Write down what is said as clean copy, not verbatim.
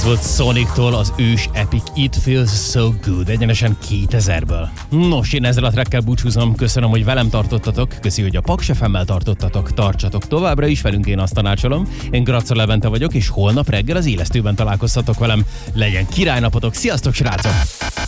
volt Sonictól az ős Epic It Feels So Good, egyenesen 2000-ből. Nos, én ezzel a trackkel búcsúzom, köszönöm, hogy velem tartottatok, köszi, hogy a Paks FM-mel tartottatok, tartsatok továbbra is velünk, én azt tanácsolom. Én Graca Levente vagyok, és holnap reggel az élesztőben találkozhatok velem. Legyen királynapotok, sziasztok srácok!